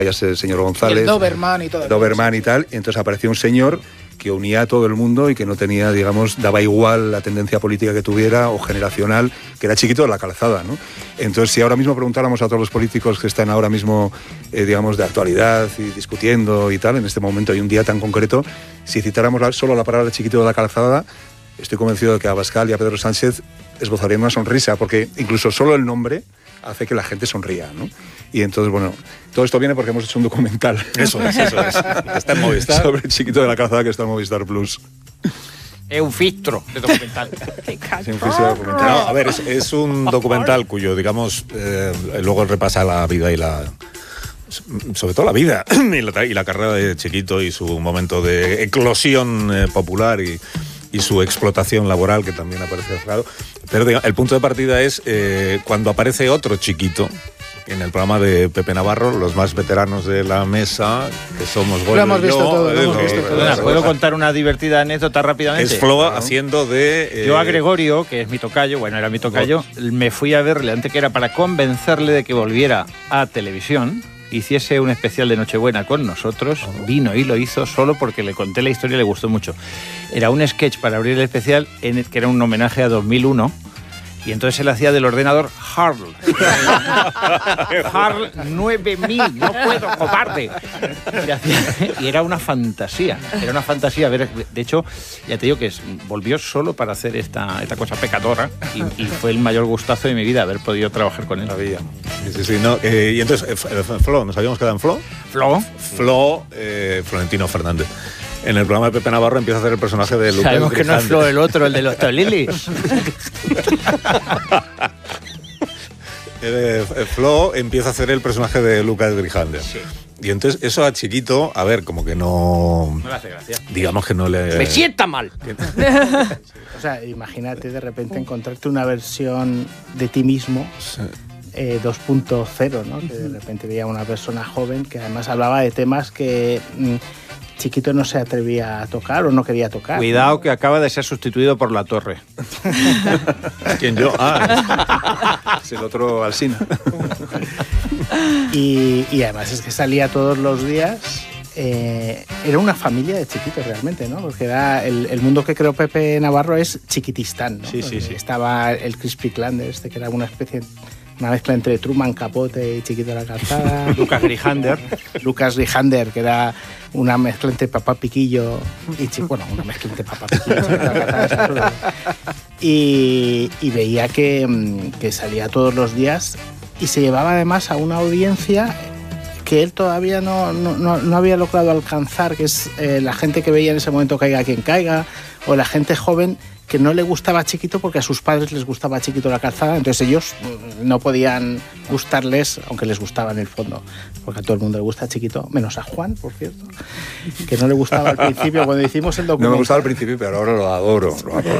el señor González. Y el Doberman y todo. Doberman y tal. Y entonces apareció un señor que unía a todo el mundo y que no tenía, digamos, daba igual la tendencia política que tuviera o generacional, que era Chiquito de la Calzada, ¿no? Entonces, si ahora mismo preguntáramos a todos los políticos que están ahora mismo, digamos, de actualidad y discutiendo y tal, en este momento hay un día tan concreto, si citáramos solo la palabra Chiquito de la Calzada, estoy convencido de que a Abascal y a Pedro Sánchez esbozarían una sonrisa, porque incluso solo el nombre hace que la gente sonría, ¿no? Y entonces, bueno, todo esto viene porque hemos hecho un documental. Eso es. Está en Movistar. Sobre Chiquito de la Calzada, que está en Movistar Plus. Es un filtro de documental. Sí, un filtro de documental. No, a ver, es un documental cuyo, digamos, luego repasa la vida y sobre todo la vida y la carrera de Chiquito y su momento de eclosión popular y su explotación laboral, que también aparece claro. Pero digamos, el punto de partida es cuando aparece otro Chiquito en el programa de Pepe Navarro, los más veteranos de la mesa, que somos Goyo. Lo hemos visto todo. ¿Puedo contar una divertida anécdota rápidamente? Es Flo haciendo de... Yo a Gregorio, que es mi tocayo, bueno, era mi tocayo, me fui a verle antes que era para convencerle de que volviera a televisión, hiciese un especial de Nochebuena con nosotros, vino y lo hizo solo porque le conté la historia y le gustó mucho. Era un sketch para abrir el especial que era un homenaje a 2001, y entonces él hacía del ordenador HARL. HARL 9000, no puedo, cobarde. Y era una fantasía, ver, de hecho, ya te digo que volvió solo para hacer esta cosa pecadora y fue el mayor gustazo de mi vida haber podido trabajar con él. Sí, no, y entonces, Flo, ¿nos habíamos quedado en Flo? Flo, Florentino Fernández. En el programa de Pepe Navarro empieza a hacer el personaje de Lucas Sabemos que no es Flo el otro, el de los Tolilis. Flo empieza a hacer el personaje de Lucas Grijander. Sí. Y entonces eso a Chiquito, a ver, como que no... No le hace gracia. Digamos que no le... ¡Me sienta mal! O sea, imagínate de repente encontrarte una versión de ti mismo... Sí. 2.0, ¿no? Que de repente veía una persona joven que además hablaba de temas que Chiquito no se atrevía a tocar o no quería tocar. Cuidado, que acaba de ser sustituido por La Torre. ¿Quién yo? Es el otro Alsina. Y además es que salía todos los días. Era una familia de chiquitos realmente, ¿no? Porque era el mundo que creó Pepe Navarro es Chiquitistán, ¿no? Sí. Estaba el Crispy Clan, que era una mezcla entre Truman Capote y Chiquito de la Calzada. Lucas Grijander, que era una mezcla entre Papá Piquillo una mezcla entre Papá Piquillo y veía que salía todos los días y se llevaba además a una audiencia que él todavía no había logrado alcanzar, que es la gente que veía en ese momento Caiga quien caiga, o la gente joven que no le gustaba Chiquito porque a sus padres les gustaba Chiquito de la Calzada, entonces ellos no podían gustarles, aunque les gustaba en el fondo, porque a todo el mundo le gusta Chiquito, menos a Juan, por cierto, que no le gustaba al principio cuando hicimos el documental. No me gustaba al principio, pero ahora lo adoro.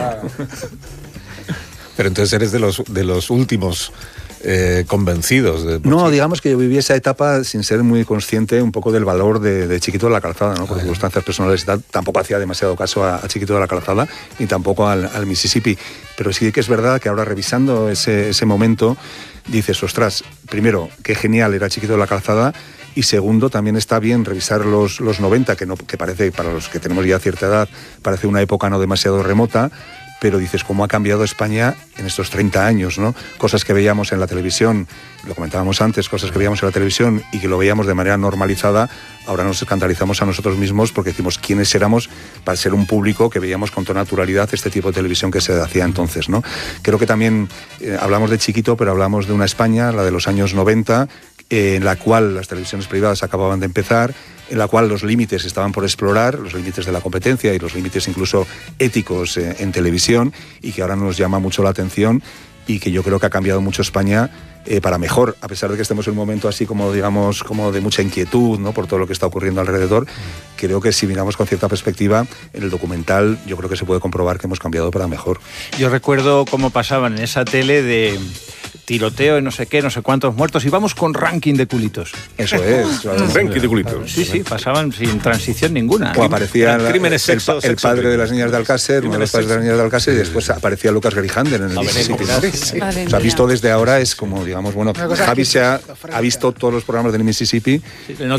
Pero entonces eres de los últimos convencidos. No, digamos que yo viví esa etapa sin ser muy consciente un poco del valor de Chiquito de la Calzada, ¿no? Por circunstancias personales y tal, tampoco hacía demasiado caso a Chiquito de la Calzada, ni tampoco al Mississippi. Pero sí que es verdad que ahora revisando ese momento, dices, ostras, primero, qué genial era Chiquito de la Calzada, y segundo, también está bien revisar los 90, que parece, para los que tenemos ya cierta edad, parece una época no demasiado remota, pero dices, ¿cómo ha cambiado España en estos 30 años, ¿no? Cosas que veíamos en la televisión, lo comentábamos antes, cosas que veíamos en la televisión y que lo veíamos de manera normalizada, ahora nos escandalizamos a nosotros mismos porque decimos quiénes éramos para ser un público que veíamos con toda naturalidad este tipo de televisión que se hacía entonces, ¿no? Creo que también hablamos de Chiquito, pero hablamos de una España, la de los años 90, en la cual las televisiones privadas acababan de empezar, en la cual los límites estaban por explorar, los límites de la competencia y los límites incluso éticos en televisión, y que ahora nos llama mucho la atención y que yo creo que ha cambiado mucho España para mejor, a pesar de que estemos en un momento así como, digamos, como de mucha inquietud, ¿no? Por todo lo que está ocurriendo alrededor. Creo que si miramos con cierta perspectiva, en el documental yo creo que se puede comprobar que hemos cambiado para mejor. Yo recuerdo cómo pasaban en esa tele de tiroteo y no sé qué, no sé cuántos muertos, y vamos con ranking de culitos. Eso es. Ranking de culitos. Sí, pasaban sin transición ninguna. O aparecía crímenes, sexo, el padre de las niñas de Alcácer, uno de los padres de las niñas de Alcácer, y después aparecía Lucas Grijander en el Mississippi. O sea, visto desde ahora es como, digamos, bueno, Javi ha visto todos los programas del Mississippi. Sí, no